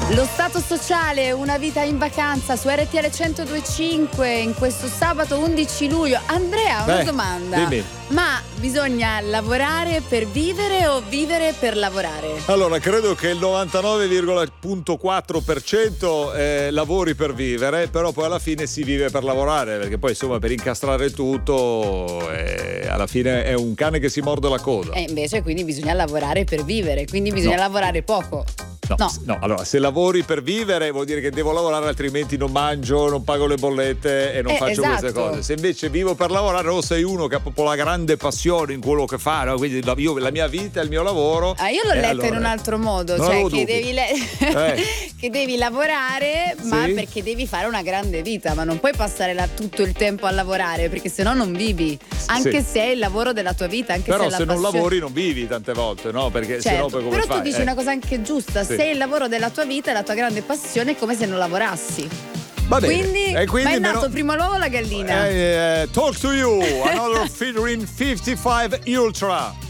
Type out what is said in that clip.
Lo Stato Sociale, una vita in vacanza su RTL 102.5 in questo sabato 11 luglio. Andrea, una domanda. Dimmi. Ma bisogna lavorare per vivere o vivere per lavorare? Allora, credo che il 99,4% lavori per vivere, però poi alla fine si vive per lavorare, perché poi insomma per incastrare tutto alla fine è un cane che si morde la coda. E invece quindi bisogna lavorare per vivere, quindi bisogna lavorare poco. No, allora se lavori per vivere vuol dire che devo lavorare, altrimenti non mangio, non pago le bollette e non faccio queste cose. Se invece vivo per lavorare, o sei uno che ha proprio la grande passione in quello che fa, no? Quindi la mia vita è il mio lavoro. Io l'ho letta in un altro modo, cioè che che devi lavorare, ma perché devi fare una grande vita, ma non puoi passare tutto il tempo a lavorare, perché sennò non vivi, anche se è il lavoro della tua vita, anche però se è la se non passione. lavori non vivi tante volte, no? Perché certo, sennò poi come però fai? tu dici una cosa anche giusta, se è il lavoro della tua vita, è la tua grande passione, è come se non lavorassi. Va bene. Quindi ma è nato prima l'uovo o la gallina? Talk to you, another featuring 55 Ultra.